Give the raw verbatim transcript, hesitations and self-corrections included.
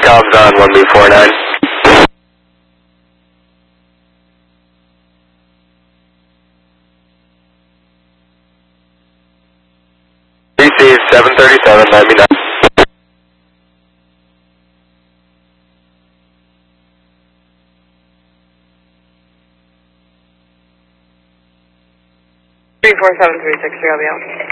Comms on one B four nine. Receive seven thirty-seven, ninety-nine. three four seven three six, zero,